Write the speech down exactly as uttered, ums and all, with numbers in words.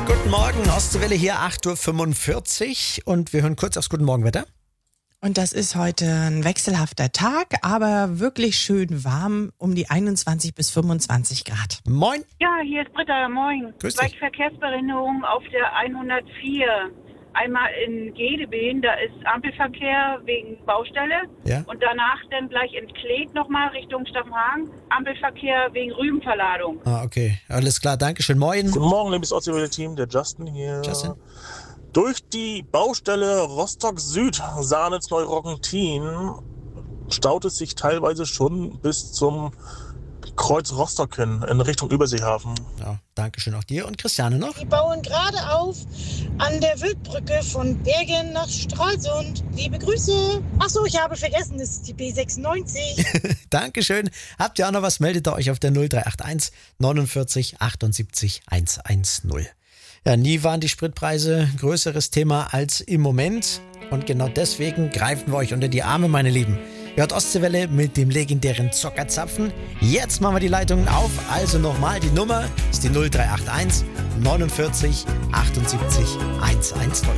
Guten Morgen, Ostseewelle hier, acht Uhr fünfundvierzig und wir hören kurz aufs Guten Morgen Wetter. Und das ist heute ein wechselhafter Tag, aber wirklich schön warm, um die einundzwanzig bis fünfundzwanzig Grad. Moin. Ja, hier ist Britta, moin. Grüß Zwei dich. Verkehrsbehinderungen auf der hundertvier. Einmal in Gedebeen, da ist Ampelverkehr wegen Baustelle. Ja. Und danach dann gleich in Kleed nochmal Richtung Staffenhagen. Ampelverkehr wegen Rübenverladung. Ah, okay, alles klar, dankeschön. Moin. Guten Morgen, liebes Ostseewelle-Team, der Justin hier. Justin. Durch die Baustelle Rostock Süd, Saarnitz-Neurocken-Tien, staut es sich teilweise schon bis zum Kreuz Rostock hin, in Richtung Überseehafen. Ja, dankeschön auch dir. Und Christiane noch? Die bauen gerade auf an der Wildbrücke von Bergen nach Stralsund. Liebe Grüße. Achso, ich habe vergessen, das ist die B sechsundneunzig. Dankeschön. Habt ihr auch noch was, meldet ihr euch auf der null drei acht eins neunundvierzig achtundsiebzig hundertzehn. Ja, nie waren die Spritpreise größeres Thema als im Moment. Und genau deswegen greifen wir euch unter die Arme, meine Lieben. Ihr hört Ostseewelle mit dem legendären Zockerzapfen. Jetzt machen wir die Leitungen auf. Also nochmal, die Nummer ist die null drei acht eins neunundvierzig achtundsiebzig hundertzehn.